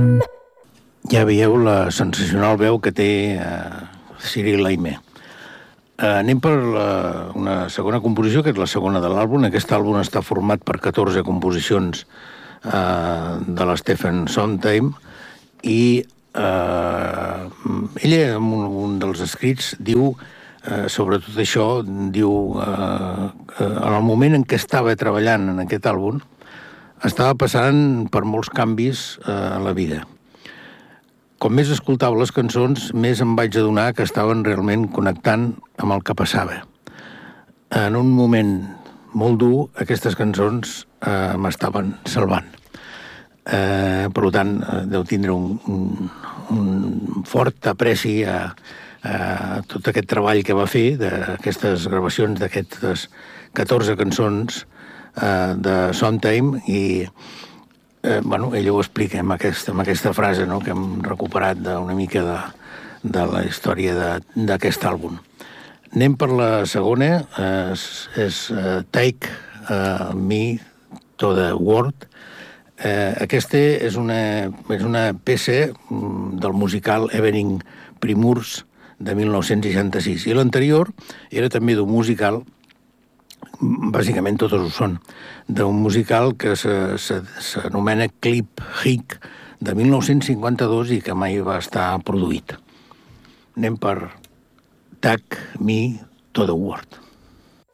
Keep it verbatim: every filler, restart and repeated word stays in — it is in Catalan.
Ja veieu la sensacional veu que té eh, Cyril Aimé. Eh, anem per la, una segona composició, que és la segona de l'àlbum. Aquest àlbum està format per catorze composicions eh, de l'Stephen Sondheim i eh, ella, en un, un dels escrits, diu eh, sobre tot això, diu eh, que en el moment en què estava treballant en aquest àlbum estava passant per molts canvis eh, en la vida. Com més escoltava les cançons, més em vaig adonar que estaven realment connectant amb el que passava. En un moment molt dur, aquestes cançons eh, m'estaven salvant. Eh, per tant, deu tindre un, un, un fort apreci a, a tot aquest treball que va fer, d'aquestes gravacions d'aquestes catorze cançons eh, de Sondheim, i Eh, bueno, ella ho explica amb aquesta, amb aquesta frase, no?, que hem recuperat una mica de, de la història d'aquest àlbum. Anem per la segona, eh, és, és uh, Take uh, Me to the World. Eh, aquesta és una, és una peça del musical Evening Primrose de mil nou-cents seixanta-sis, i l'anterior era també d'un musical, bàsicament totes ho són, d'un musical que s'anomena Clip Hick de mil nou-cents cinquanta-dos i que mai va estar produït. Anem per Take Me to the World.